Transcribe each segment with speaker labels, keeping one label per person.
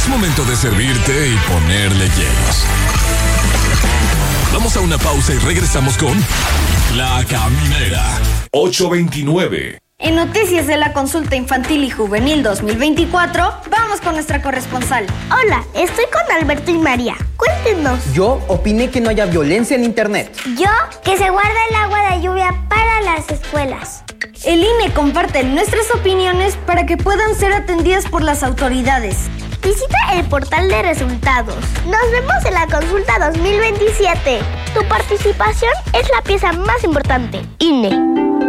Speaker 1: momento de servirte y ponerle hielos. Vamos a una pausa y regresamos con La Caminera. 8:29.
Speaker 2: En noticias de la consulta infantil y juvenil 2024, vamos con nuestra corresponsal.
Speaker 3: Hola, estoy con Alberto y María. Cuéntenos.
Speaker 4: Yo opiné que no haya violencia en internet.
Speaker 3: Yo, que se guarda el agua de lluvia para las escuelas.
Speaker 2: El INE comparte nuestras opiniones para que puedan ser atendidas por las autoridades.
Speaker 3: Visita el portal de resultados. Nos vemos en la consulta 2027. Tu participación es la pieza más importante. INE.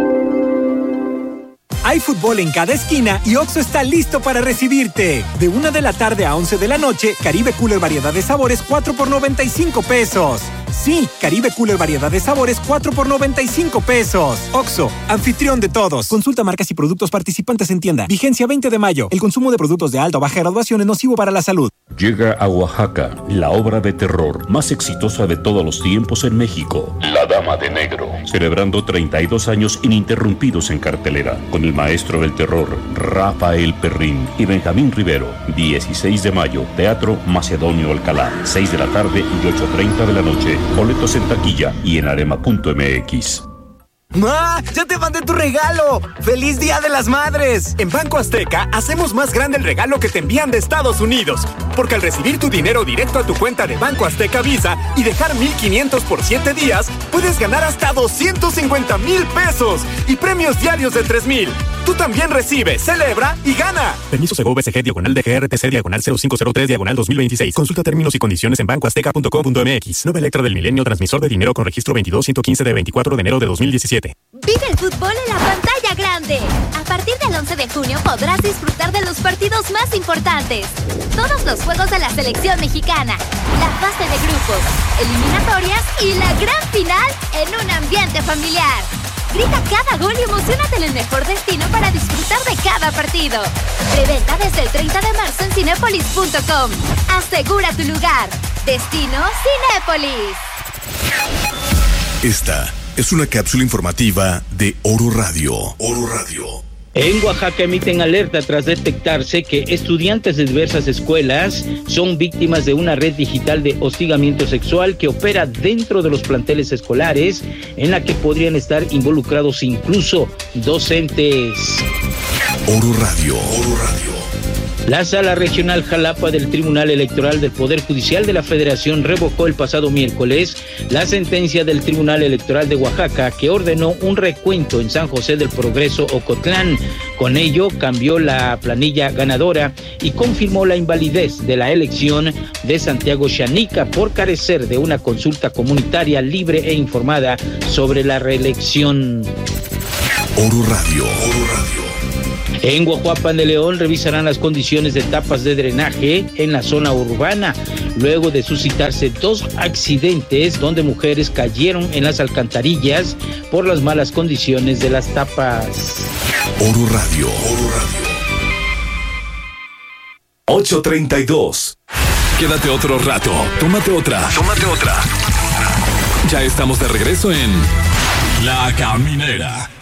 Speaker 5: Hay fútbol en cada esquina y OXXO está listo para recibirte. De 1 de la tarde a 11 de la noche, Caribe Cooler variedad de sabores 4 por 95 pesos. Sí, Caribe Cooler variedad de sabores 4 por 95 pesos. OXXO, anfitrión de todos. Consulta marcas y productos participantes en tienda. Vigencia 20 de mayo. El consumo de productos de alta o baja graduación es nocivo para la salud.
Speaker 6: Llega a Oaxaca la obra de terror más exitosa de todos los tiempos en México, La Dama de Negro, celebrando 32 años ininterrumpidos en cartelera, con el maestro del terror, Rafael Perrín y Benjamín Rivero. 16 de mayo, Teatro Macedonio Alcalá, 6 de la tarde y 8:30 de la noche. Boletos en taquilla y en arema.mx.
Speaker 5: ¡Ma! ¡Ya te mandé tu regalo! ¡Feliz Día de las Madres! En Banco Azteca hacemos más grande el regalo que te envían de Estados Unidos. Porque al recibir tu dinero directo a tu cuenta de Banco Azteca Visa y dejar 1,500 por 7 días, puedes ganar hasta 250,000 pesos y premios diarios de 3,000. Tú también recibes, celebra y gana. Permiso Segov BCG /DGRTC/0503/2026. Consulta términos y condiciones en bancoazteca.com.mx. Nueva Electra del Milenio, transmisor de dinero con registro 22115 de 24 de enero de 2017.
Speaker 7: Vive el fútbol en la pantalla grande. A partir del 11 de junio podrás disfrutar de los partidos más importantes. Todos los juegos de la selección mexicana, la fase de grupos, eliminatorias y la gran final en un ambiente familiar. Grita cada gol y emocionate en el mejor destino para disfrutar de cada partido. Preventa desde el 30 de marzo en cinépolis.com. Asegura tu lugar. Destino Cinépolis.
Speaker 1: Esta es una cápsula informativa de Oro Radio. Oro Radio.
Speaker 8: En Oaxaca emiten alerta tras detectarse que estudiantes de diversas escuelas son víctimas de una red digital de hostigamiento sexual que opera dentro de los planteles escolares, en la que podrían estar involucrados incluso docentes.
Speaker 1: Oro Radio. Oro Radio.
Speaker 8: La Sala Regional Jalapa del Tribunal Electoral del Poder Judicial de la Federación revocó el pasado miércoles la sentencia del Tribunal Electoral de Oaxaca que ordenó un recuento en San José del Progreso, Ocotlán. Con ello cambió la planilla ganadora y confirmó la invalidez de la elección de Santiago Xanica por carecer de una consulta comunitaria libre e informada sobre la reelección.
Speaker 1: Oro Radio. Oro Radio.
Speaker 8: En Guajuapan de León revisarán las condiciones de tapas de drenaje en la zona urbana, luego de suscitarse 2 accidentes donde mujeres cayeron en las alcantarillas por las malas condiciones de las tapas.
Speaker 1: Oro Radio. Oro Radio. 8:32. Quédate otro rato. Tómate otra. Ya estamos de regreso en La Caminera.